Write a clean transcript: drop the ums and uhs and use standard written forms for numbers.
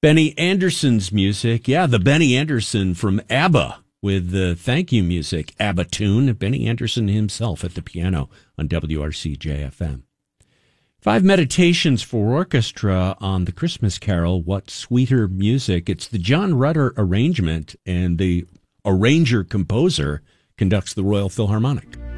Benny Anderson's music. Yeah, the Benny Anderson from ABBA with the thank you music, ABBA tune. Benny Anderson himself at the piano on WRC-JFM. 5 meditations for orchestra on the Christmas Carol, What Sweeter Music. It's the John Rutter arrangement, and the arranger-composer conducts the Royal Philharmonic.